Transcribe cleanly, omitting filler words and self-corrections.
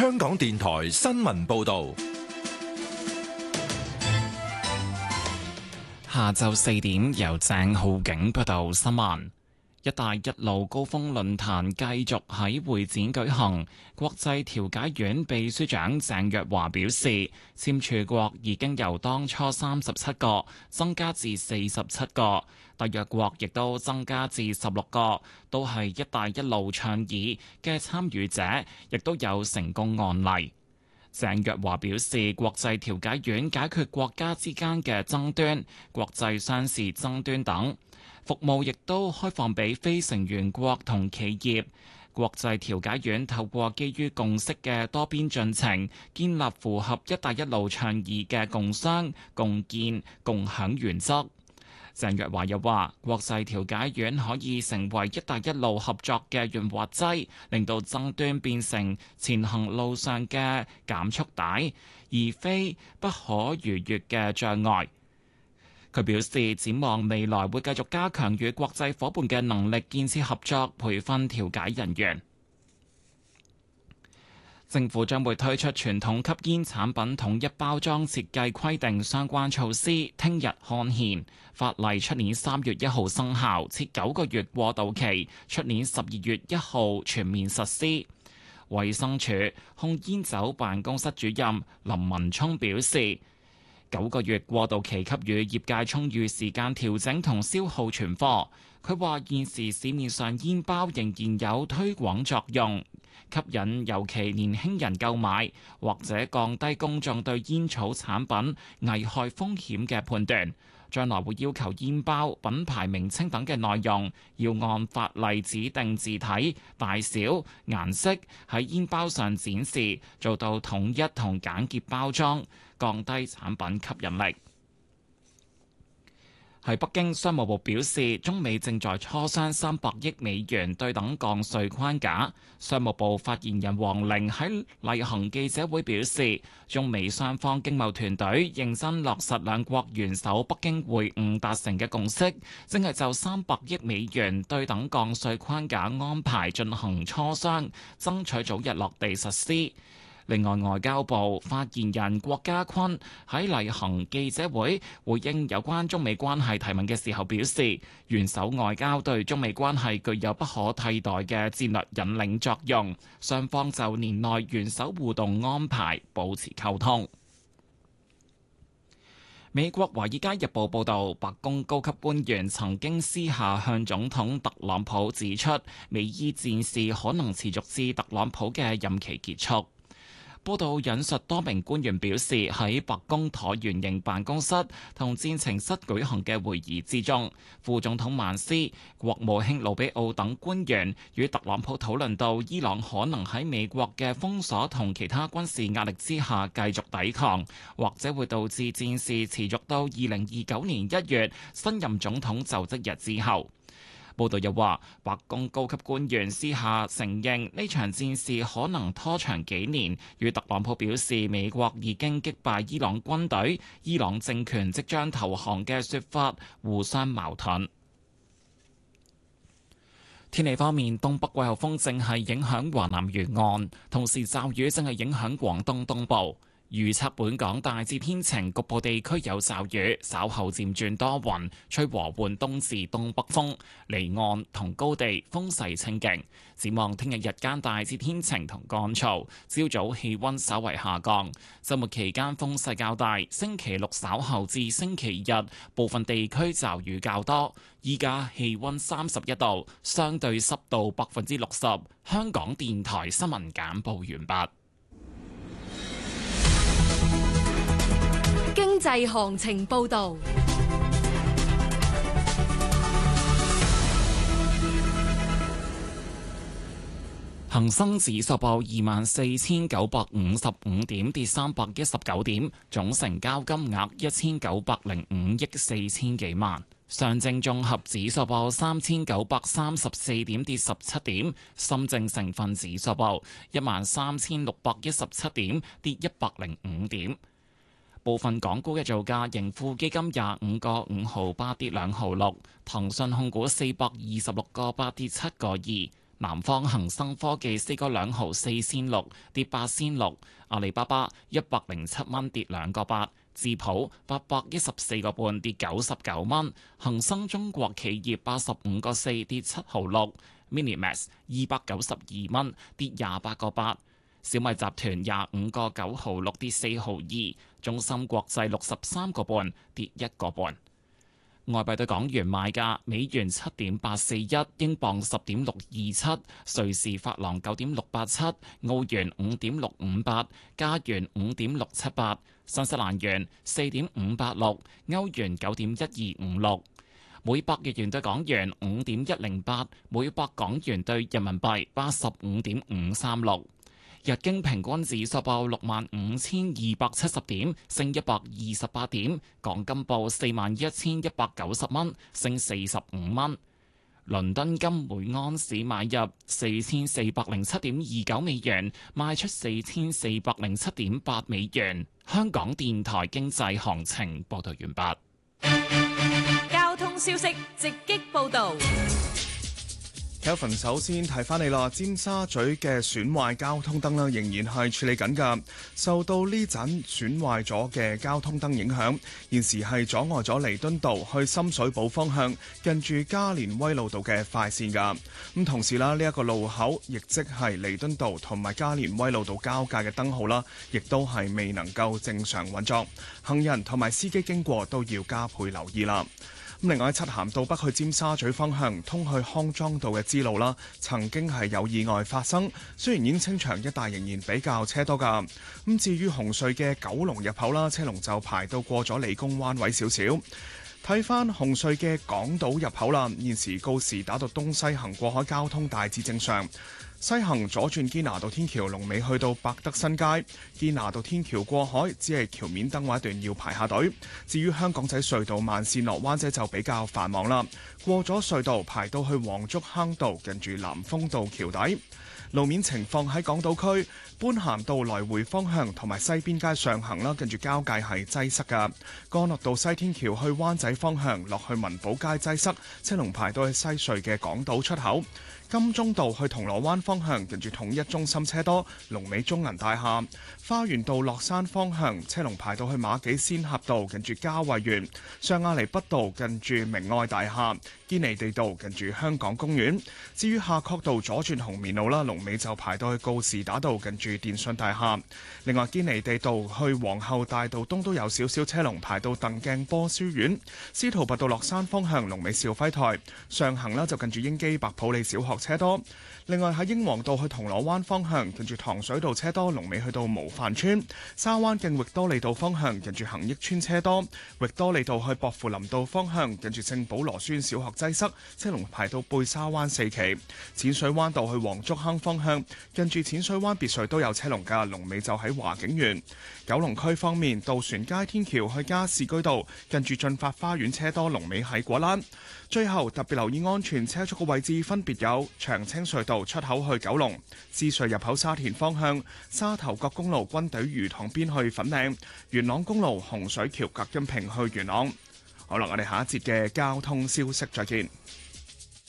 香港電台新聞報道。 下晝4點，由鄭浩景報道新聞。一帶一路高峰論壇繼續喺會展舉行。國際調解院秘書長鄭若驊表示，簽署國已經由當初37個增加至47個，締約國亦都增加至16個，都係一帶一路倡議嘅參與者，亦都有成功案例。鄭若驊表示，國際調解院解決國家之間嘅爭端、國際商事爭端等服務，亦都開放俾非成員國同企業。國際調解院透過基於共識嘅多邊進程，建立符合一帶一路倡議嘅共商、共建、共享原則。鄭若驊又話，國際調解院可以成為一帶一路合作嘅潤滑劑，令到爭端變成前行路上嘅減速帶，而非不可逾越嘅障礙。佢表示，展望未來會繼續加強與國際夥伴嘅能力建設合作，培訓調解人員。政府將會推出傳統吸煙產品統一包裝設計規定相關措施，聽日刊憲。法例出年3月1號生效，設9個月過渡期，出年12月1號全面實施。衛生署控煙酒辦公室主任林文聰表示，9個月過渡期給予業界充裕時間調整同消耗存貨。佢話現時市面上煙包仍然有推廣作用，吸引尤其年輕人購買，或者降低公眾對煙草產品危害風險嘅判斷。將來會要求煙包、品牌名稱等嘅內容要按法例指定字體、大小、顏色喺煙包上展示，做到統一同簡潔包裝，降低產品吸引力。喺北京，商務部表示，中美正在磋商300億美元對等降稅框架。商務部發言人黃玲喺例行記者會表示，中美雙方經貿團隊認真落實兩國元首北京會晤達成嘅共識，正係就300億美元對等降稅框架安排進行磋商，爭取早日落地實施。另外，外交部發言人郭家坤喺例行記者會回應有關中美關係提問嘅時候表示，元首外交對中美關係具有不可替代嘅戰略引領作用，雙方就年內元首互動安排保持溝通。美國《華爾街日報》報導，白宮高級官員曾經私下向總統特朗普指出，美伊戰事可能持續至特朗普嘅任期結束。報道引述多名官員表示，喺白宮橢圓形辦公室同戰情室舉行嘅會議之中，副總統曼斯、國務卿魯比奧等官員與特朗普討論到伊朗可能喺美國嘅封鎖同其他軍事壓力之下繼續抵抗，或者會導致戰事持續到2029年1月新任總統就職日之後。報道又話，白宮高級官員私下承認呢場戰事可能拖長幾年，與特朗普表示美國已經擊敗伊朗軍隊，伊朗政權即將投降嘅說法互相矛盾。天氣方面，東北季候風正係影響華南沿岸，同時驟雨正係影響廣東東部。預測本港大致天晴，局部地區有驟雨，稍後漸轉多雲，吹和緩東至東北風，離岸同高地風勢清勁。展望聽日日間大致天晴同乾燥，朝早氣溫稍為下降，週末期間風勢較大。星期六稍後至星期日部分地區驟雨較多。依家氣溫31度，相對濕度60%。香港電台新聞簡報完畢。 經濟行情報道， 恒生指數報24,955點，跌319點，總成交金額1,905億4千幾萬。上證綜合指數報3,934點，跌17點。深證成分指數報13,617點，跌105點。部分港股嘅造價，盈富基金25個5毫8跌2毫6，騰訊控股426個8跌7個2， 南方恒生科技4個2毫4仙6，跌8仙6。阿里巴巴107蚊，跌2個8。智普814個半，跌99蚊。恒生中國企業85個4，跌7毫6。Minimax 292蚊，跌28個8。小米集團25個9毫6，跌4毫2。中芯國際63個半，跌1個半。外幣對港元賣價：美元7.841，英鎊10.627，瑞士法郎9.687，澳元5.658，加元5.678，新西蘭元4.586，歐元9.1256，每百日元對港元5.108，每百港元對人民幣85.536。日經平均指數報65,270點，升128點。港金報41,190蚊，升45蚊。倫敦金每安士買入4407.29美元，賣出4407.8美元。香港電台經濟行情報道完畢。 交通消息直擊報道。 Kelvin 首先提翻你啦，尖沙咀嘅損壞交通燈仍然係處理緊㗎。受到呢盞損壞咗嘅交通燈影響，現時係阻礙咗彌敦道去深水埗方向近住加連威老道嘅快線㗎。咁同時啦，呢一個路口亦即係彌敦道同埋加連威老道交界嘅燈號啦，亦都係未能夠正常運作，行人同埋司機經過都要加倍留意啦。另外喺漆咸道北去尖沙咀方向通去康莊道嘅支路啦，曾經係有意外發生，雖然已經清場，一帶仍然比較車多㗎。咁至於紅隧嘅九龍入口啦，車龍就排到過咗理工灣位少少。睇翻紅隧嘅港島入口啦，現時告士打道東西行過海交通大致正常。西行左轉堅拿道天橋龍尾去到百德新街，堅拿道天橋過海只係橋面燈位一段要排下隊。至於香港仔隧道慢線落灣仔就比較繁忙啦，過咗隧道排到去黃竹坑道近住南豐道橋底。路面情況喺港島區，般咸道來回方向同埋西邊街上行啦，近住交界係擠塞㗎。干諾道西天橋去灣仔方向落去文寶街擠塞，車龍排到去西隧嘅港島出口。金鐘道去銅鑼灣方向，近住統一中心車多，龍尾中銀大廈。花園道落山方向，車龍排到去馬己仙峽道，近住嘉惠園。上亞厘畢道近住明愛大廈。堅尼地道近住香港公園。至於夏慤道左轉紅棉路啦，龍尾就排到去告士打道近住電信大廈。另外堅尼地道去皇后大道東都有少少車龍排到鄧鏡波書院。司徒拔道落山方向，龍尾兆輝台。上行啦就近住英基白普理小學車多。另外喺英皇道去銅鑼灣方向，近住糖水道車多，龍尾去到模範村。沙灣徑域多利道方向，近住恒益村車多。域多利道去薄扶林道方向，近住聖保羅孫小學擠塞，車龍排到貝沙灣4期。淺水灣道去黃竹坑方向，近住淺水灣別墅都有車龍㗎，龍尾就喺華景園。九龍區方面，渡船街天橋去加士居道，近住進發花園車多，龍尾喺果欄。最後特別留意安全車速嘅位置分別有長青隧道出口去九龍、獅隧入口沙田方向、沙頭角公路軍隊魚塘邊去粉嶺、元朗公路洪水橋隔音屏去元朗。好啦，我哋下一節嘅交通消息再見。